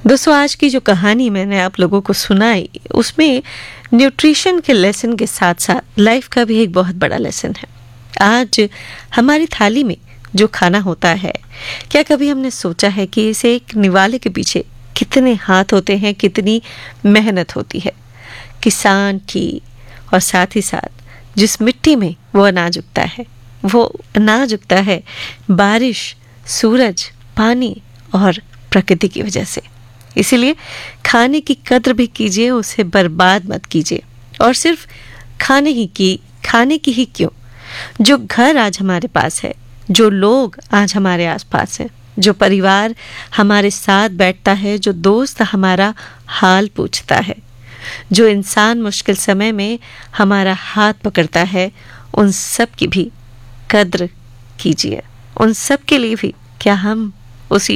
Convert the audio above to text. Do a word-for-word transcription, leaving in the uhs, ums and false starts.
दोस्तों, आज की जो कहानी मैंने आप लोगों को सुनाई उसमें न्यूट्रिशन के लेसन के साथ साथ लाइफ का भी एक बहुत बड़ा लेसन है। आज हमारी थाली में जो खाना होता है, क्या कभी हमने सोचा है कि इसे एक निवाले के पीछे कितने हाथ होते हैं, कितनी मेहनत होती है किसान की, और साथ ही साथ जिस मिट्टी में वो अनाज उगता है, वो अनाज उगता है बारिश, सूरज, पानी और प्रकृति की वजह से। इसीलिए खाने की कद्र भी कीजिए, उसे बर्बाद मत कीजिए। और सिर्फ खाने ही की खाने की ही क्यों, जो घर आज हमारे पास है, जो लोग आज हमारे आसपास हैं, जो परिवार हमारे साथ बैठता है, जो दोस्त हमारा हाल पूछता है, जो इंसान मुश्किल समय में हमारा हाथ पकड़ता है, उन सब की भी कद्र कीजिए। उन सब के लिए भी क्या हम उसी